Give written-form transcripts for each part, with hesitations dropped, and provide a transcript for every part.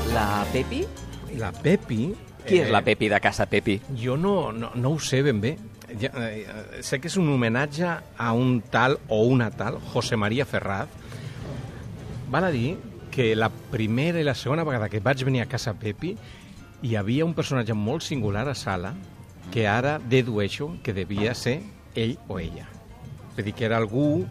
La Pepi? La Pepi... Qui és la Pepi de Casa Pepi? Jo no ho sé ben bé. Sé que és un homenatge a un tal o una tal, José María Ferraz. Val a dir que la primera i la segona vegada que vaig venir a Casa Pepi hi havia un personatge molt singular a sala que ara dedueixo que devia ser ell o ella. Vull dir que era algú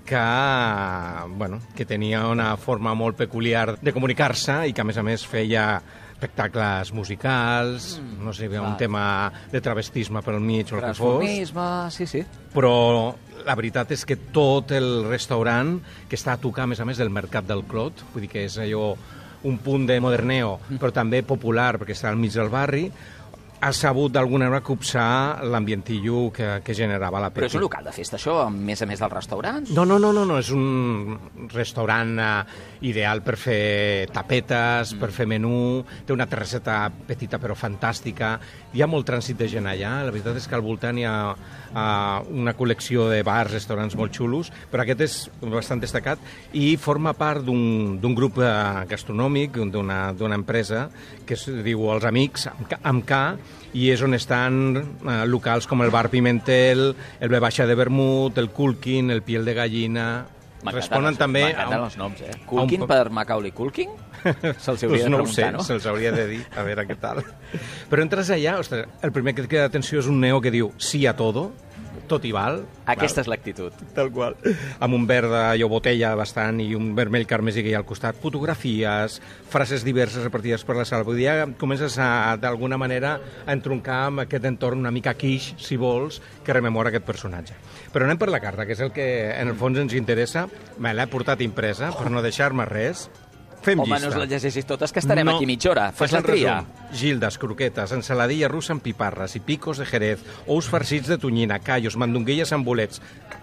que tenia una forma molt peculiar de comunicar-se i que, a més, feia espectacles musicals, no sé, un tema de travestisme pel mig o el que fos. Transformisme, sí. Però la veritat és que tot el restaurant, que està a tocar, a més, del Mercat del Clot, vull dir que és allò un punt de moderneo, però també popular, perquè està al mig del barri, ha sabut d'alguna manera copsar l'ambientillo que generava la Pepi. Però és un local de festa, això, a més dels restaurants? No, és un restaurant ideal per fer tapetes, per fer menú, té una terrasseta petita però fantàstica, hi ha molt trànsit de gent allà, la veritat és que al voltant hi ha una col·lecció de bars, restaurants molt xulos, però aquest és bastant destacat i forma part d'un grup gastronòmic, d'una empresa que es diu Els Amics, amb K, i és on estan locals com el Bar Pimentel, el B Baixa de Vermut, el Culkin, el Piel de Gallina... Responen també... M'encanten els noms, eh? Culkin per Macaulay Culkin? Se'ls hauria de preguntar, no? Se'ls hauria de dir, a veure què tal. Però entres allà, ostres, el primer que et queda d'atenció és un neó que diu sí a todo, tot hi val. Aquesta és l'actitud. Tal qual. Amb un verd d'allò botella bastant i un vermell carmesí que hi ha al costat, fotografies, frases diverses repartides per la sala. Vull dir, ja comences d'alguna manera a entroncar amb aquest entorn una mica quiche, si vols, que rememora aquest personatge. Però anem per la carta, que és el que en el fons ens interessa. Me l'he portat impresa per no deixar-me res. Fem llista. Home, no us la llegeixis totes, que estarem aquí mitja hora. Fes la tria. Gildes, croquetes, ensaladilla russa amb piparres i picos de jerez, ous farcits de tonyina, callos, mandonguilles amb bolets.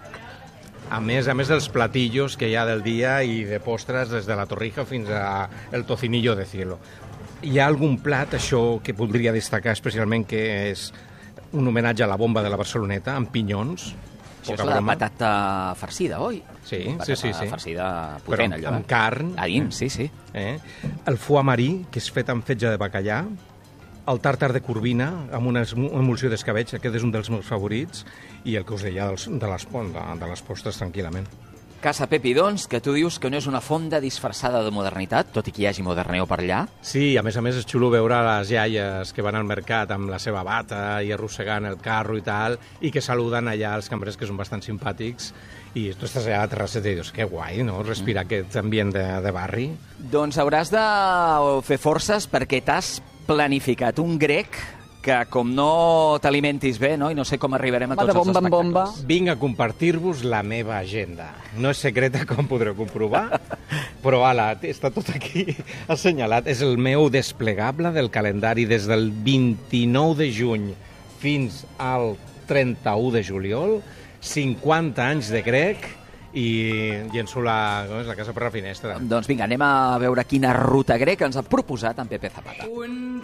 A més dels platillos que hi ha del dia i de postres des de la torrija fins al tocinillo de cielo. Hi ha algun plat, això que voldria destacar especialment, que és un homenatge a la bomba de la Barceloneta, amb pinyons. Això és la patata farcida, oi? Sí. Patata farcida potent, però allò. amb carn. A dins, sí. El foie marí, que és fet amb fetge de bacallà. El tàrtar de corvina, amb una emulsió d'escabetx, aquest és un dels meus favorits. I el que us deia de les postres, tranquil·lament. Casa Pepi, doncs, que tu dius que no és una fonda disfressada de modernitat, tot i que hi hagi moderneo per allà. Sí, a més és xulo veure les iaies que van al mercat amb la seva bata i arrossegant el carro i tal, i que saluden allà els cambrers, que són bastant simpàtics, i tu estàs allà a la terrasseta i dius, que guai, no?, respirar aquest ambient de barri. Doncs hauràs de fer forces perquè t'has planificat un grec que com no t'alimentis bé, no? I no sé com arribarem a tots els espectacles. Vinc a compartir-vos la meva agenda. No és secreta, com podreu comprovar, però està tot aquí assenyalat. És el meu desplegable del calendari des del 29 de juny fins al 31 de juliol, 50 anys de grec, i llenço la casa per la finestra. Doncs vinga, anem a veure quina ruta grec ens ha proposat en Pepe Zapata.